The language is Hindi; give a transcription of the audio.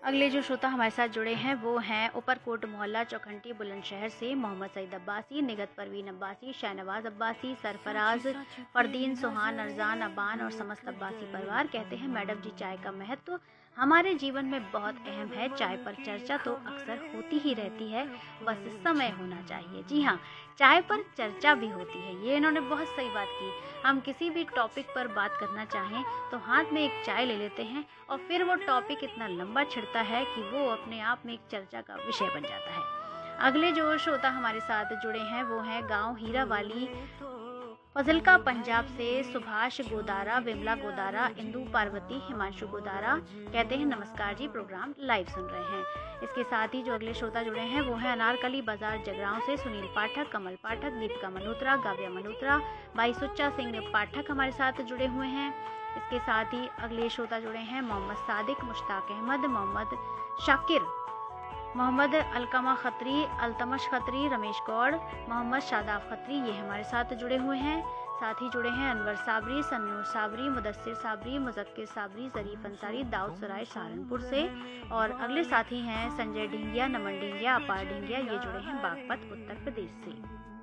अगले जो श्रोता हमारे साथ जुड़े हैं वो हैं ऊपरकोट मोहल्ला चौखंटी बुलंदशहर से मोहम्मद सईद अब्बासी, निगत परवीन अब्बासी, शाहनवाज अब्बासी, सरफराज, फरदीन, सुहान, अरजान, अबान और समस्त अब्बासी परिवार। कहते हैं मैडम जी, चाय का महत्व हमारे जीवन में बहुत अहम है। चाय पर चर्चा तो अक्सर होती ही रहती है, बस समय होना चाहिए। जी हाँ, चाय पर चर्चा भी होती है, ये इन्होंने बहुत सही बात की। हम किसी भी टॉपिक पर बात करना चाहें तो हाथ में एक चाय ले लेते हैं और फिर वो टॉपिक इतना लंबा छिड़ता है कि वो अपने आप में एक चर्चा का विषय बन जाता है। अगले जो श्रोता हमारे साथ जुड़े हैं वो हैं गांव हीरावाली फजलका पंजाब से सुभाष गोदारा, विमला गोदारा, इंदु पार्वती, हिमांशु गोदारा। कहते हैं नमस्कार जी, प्रोग्राम लाइव सुन रहे हैं। इसके साथ ही जो अगले श्रोता जुड़े हैं वो है अनारकली बाजार जगरांव से सुनील पाठक, कमल पाठक, दीपिका मल्होत्रा, गाव्या मल्होत्रा, भाई सुच्चा सिंह पाठक हमारे साथ जुड़े हुए हैं। इसके साथ ही अगले श्रोता जुड़े हैं मोहम्मद सादिक, मुश्ताक अहमद, मोहम्मद शाकिर, मोहम्मद अलकमा खत्री, अल्तमश खत्री, रमेश गौड़, मोहम्मद शादाब खत्री, ये हमारे साथ जुड़े हुए हैं। साथ ही जुड़े हैं अनवर साबरी, सन्नूर साबरी, मुदस्सिर साबरी, मुजक्किर साबरी, जरीफ अंसारी, दाऊद सराय सहारनपुर से। और अगले साथी हैं संजय ढिंगिया, नमन ढिंगिया, अपार ढिंगिया, ये जुड़े हैं बागपत उत्तर प्रदेश से।